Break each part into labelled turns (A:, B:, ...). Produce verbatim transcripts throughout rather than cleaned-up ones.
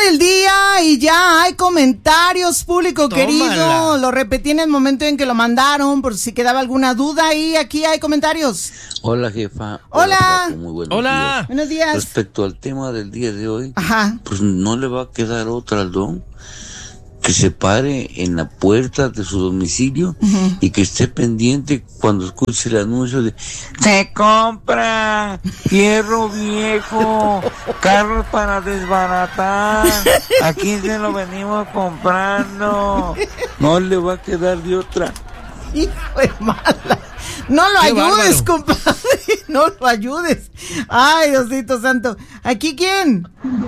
A: del día y ya hay comentarios, público
B: Tómala.
A: querido. Lo repetí en el momento en que lo mandaron, por si quedaba alguna duda y aquí hay comentarios.
C: Hola, jefa.
A: Hola.
C: Flaco, muy buenos
B: Hola.
C: días.
A: Buenos días.
C: Respecto al tema del día de hoy,
A: Ajá.
C: pues no le va a quedar otra al don que se pare en la puerta de su domicilio
A: Uh-huh.
C: y que esté pendiente cuando escuche el anuncio de se compra hierro viejo, carros para desbaratar, aquí se lo venimos comprando, no le va a quedar de otra.
A: Hijo de mala. No lo
B: Qué
A: ayudes,
B: bárbaro.
A: compadre. No lo ayudes. Ay, Diosito santo. ¿Aquí quién?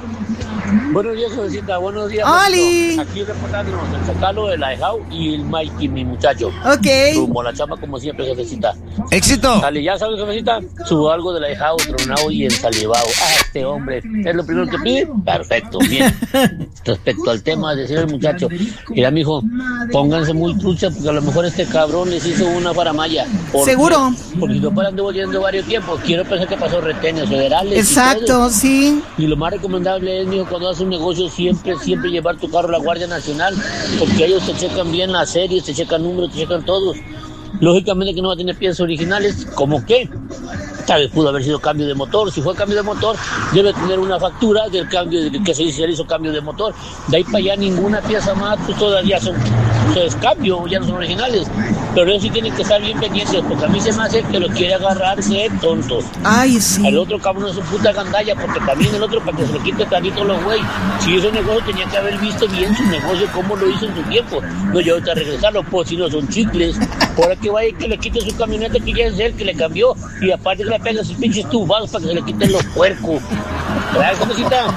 D: Buenos días, jefecita. Buenos días.
A: ¡Oli!
D: Marquito. Aquí reportándonos el Chacalo, el Aijau y el Mikey, mi muchacho.
A: Ok.
D: Rumbo a la chamba como siempre, jefecita.
B: Éxito.
D: Dale, ya sabes, jefecita. Subo algo del Aijau, Tronado y ensalivado. Ah, este hombre, ¿es lo primero que pide? Perfecto, bien. Respecto al tema de decir el muchacho, mira, mijo, pónganse muy trucha porque a lo mejor este cabrón les hizo una faramaya. ¿Por
A: Seguro.
D: qué? Porque yo para anduvo yendo varios tiempos. Quiero pensar que pasó retenes federales. y
A: Exacto,
D: todo.
A: sí.
D: Y lo más recomendable es, mijo, cuando haces un negocio, siempre, siempre llevar tu carro a la Guardia Nacional, porque ellos te checan bien las series, te checan números, te checan todos. Lógicamente que no va a tener piezas originales, ¿cómo qué? Tal vez pudo haber sido cambio de motor. Si fue cambio de motor, debe tener una factura del cambio de, que se dice se le hizo cambio de motor. De ahí para allá ninguna pieza más, pues todavía son, es cambio, ya no son originales. Pero ellos sí tienen que estar bien pendientes, porque a mí se me hace que lo quiere agarrar de tontos.
A: Ay, sí.
D: Al otro cabrón es un puta gandalla, porque también el otro para que se le quite tantito los güey. Si hizo negocio tenía que haber visto bien su negocio, cómo lo hizo en su tiempo. No, yo ahorita regresarlo, pues si no son chicles. Ahora que vaya y que le quite su camioneta, que ya es él que le cambió. Y aparte que le pega sus pinches tubados para que se le quiten los puercos. ¿Verdad, jefecita?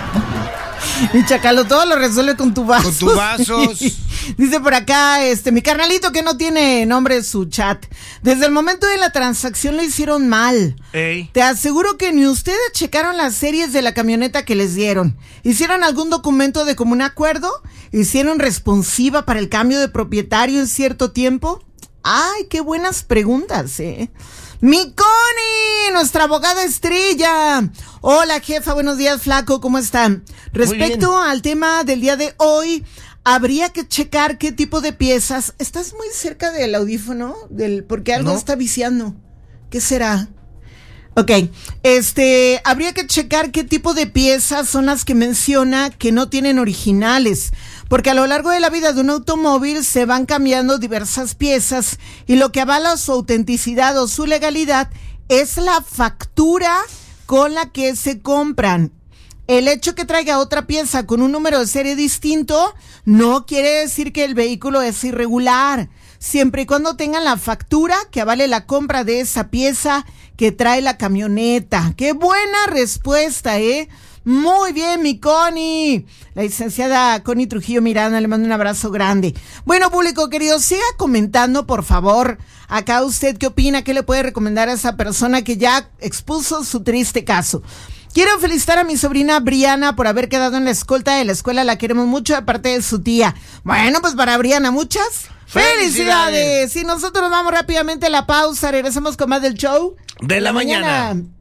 A: Mi Chacalo, todo lo resuelve con tu vaso.
B: Con tu vasos.
A: Dice por acá, este, mi carnalito que no tiene nombre en su chat. Desde el momento de la transacción lo hicieron mal.
B: Ey.
A: Te aseguro que ni ustedes checaron las series de la camioneta que les dieron. ¿Hicieron algún documento de común acuerdo? ¿Hicieron responsiva para el cambio de propietario en cierto tiempo? Ay, qué buenas preguntas, eh. Mi Connie, nuestra abogada estrella. Hola, jefa, buenos días, flaco, ¿cómo están? Respecto al tema del día de hoy, habría que checar qué tipo de piezas. ¿Estás muy cerca del audífono? Del, porque algo
B: No.
A: está viciando. ¿Qué será? Ok, este, habría que checar qué tipo de piezas son las que menciona que no tienen originales, porque a lo largo de la vida de un automóvil se van cambiando diversas piezas y lo que avala su autenticidad o su legalidad es la factura con la que se compran. El hecho que traiga otra pieza con un número de serie distinto no quiere decir que el vehículo es irregular, siempre y cuando tengan la factura que avale la compra de esa pieza que trae la camioneta. ¡Qué buena respuesta, eh! Muy bien, mi Connie. La licenciada Connie Trujillo Miranda, le mando un abrazo grande. Bueno, público querido, siga comentando, por favor. Acá usted, ¿qué opina? ¿Qué le puede recomendar a esa persona que ya expuso su triste caso? Quiero felicitar a mi sobrina Briana por haber quedado en la escolta de la escuela. La queremos mucho de parte de su tía. Bueno, pues para Briana, muchas felicidades.
B: ¡Felicidades!
A: Y nosotros vamos rápidamente a la pausa. Regresamos con más del show
B: De la mañana.